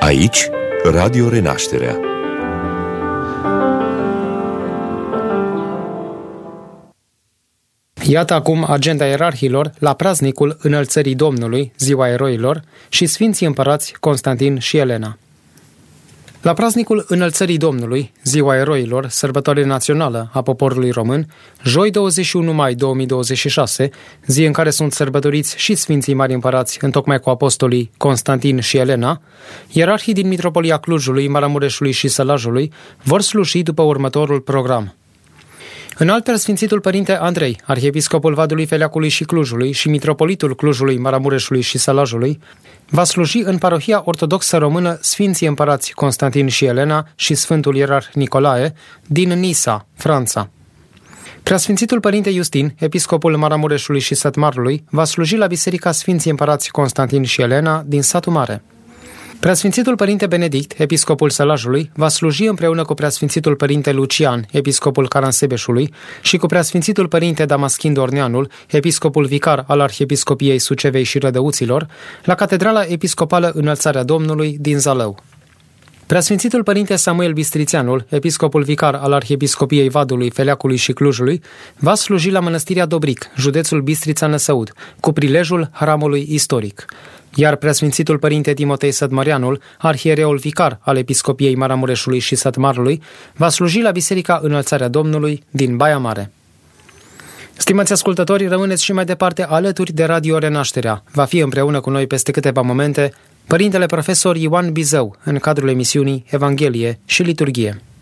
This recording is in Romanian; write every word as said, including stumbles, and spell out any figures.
Aici, Radio Renașterea. Iată acum agenda ierarhilor la praznicul Înălțării Domnului, Ziua Eroilor, și Sfinții Împărați Constantin și Elena. La praznicul Înălțării Domnului, Ziua Eroilor, sărbătoare națională a poporului român, joi douăzeci și unu mai două mii douăzeci și șase, zi în care sunt sărbătoriți și Sfinții Mari Împărați, întocmai cu apostolii Constantin și Elena, ierarhii din Mitropolia Clujului, Maramureșului și Sălajului vor sluji după următorul program. Înalt Preasfințitul Părinte Andrei, arhiepiscopul Vadului, Feleacului și Clujului și mitropolitul Clujului, Maramureșului și Sălajului, va sluji în parohia ortodoxă română Sfinții Împărați Constantin și Elena și Sfântul Ierarh Nicolae din Nisa, Franța. Preasfințitul Părinte Justin, episcopul Maramureșului și Sătmarului, va sluji la Biserica Sfinții Împărați Constantin și Elena din Satul Mare. Preasfințitul Părinte Benedict, episcopul Sălajului, va sluji împreună cu Preasfințitul Părinte Lucian, episcopul Caransebeșului, și cu Preasfințitul Părinte Damaschin Dorneanul, episcopul vicar al Arhiepiscopiei Sucevei și Rădăuților, la Catedrala Episcopală Înălțarea Domnului din Zalău. Preasfințitul Părinte Samuel Bistrițeanul, episcopul vicar al Arhiepiscopiei Vadului, Feleacului și Clujului, va sluji la Mănăstirea Dobric, județul Bistrița-Năsăud, cu prilejul hramului istoric. Iar Preasfințitul Părinte Timotei Sătmăreanul, arhiereul vicar al Episcopiei Maramureșului și Sătmarului, va sluji la Biserica Înălțarea Domnului din Baia Mare. Stimați ascultători, rămâneți și mai departe alături de Radio Renașterea. Va fi împreună cu noi peste câteva momente Părintele Profesor Ioan Bizău, în cadrul emisiunii Evanghelie și Liturghie.